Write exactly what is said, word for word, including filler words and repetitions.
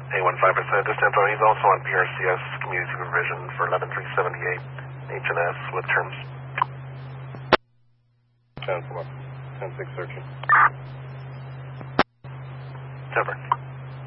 A one five percent this tempo. He's also on P R C S community supervision for eleven three seventy-eight H and S with terms. ten four. ten six searching. Temper.